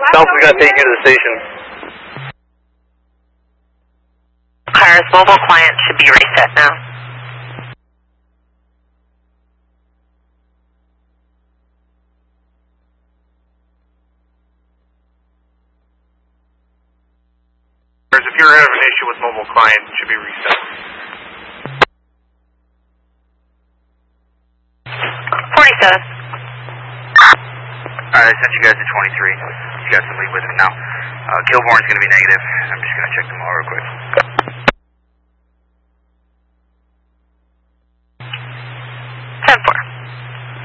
Alpha's gonna take you to the station. Clara's mobile client should be reset now. If you're having an issue with mobile client, it should be reset. 47. Alright, I sent you guys to 23. You got some lead with him now. Kilbourne's going to be negative. I'm just going to check them all real quick.